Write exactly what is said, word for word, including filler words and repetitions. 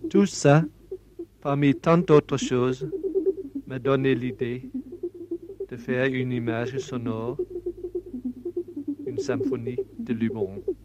Tout ça, parmi tant d'autres choses, m'a donné l'idée de faire une image sonore, une symphonie de Luberon.